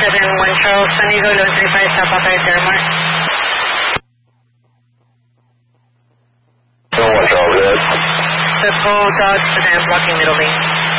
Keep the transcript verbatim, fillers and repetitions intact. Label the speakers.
Speaker 1: seven one Charles, San Diego, eleven thirty-five, South Papa, Airmark.
Speaker 2: seven one Charles, yes.
Speaker 1: The call Dodge sedan blocking middle lane.